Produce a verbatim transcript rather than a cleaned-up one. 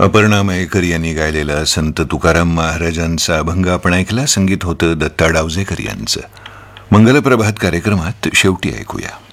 अपर्णा मयेकर यांनी गायलेला संत तुकाराम महाराजांचा अभंग आपण ऐकला. संगीत होतं दत्ता डावजेकर यांचं. मंगलप्रभात कार्यक्रमात शेवटी ऐकूया.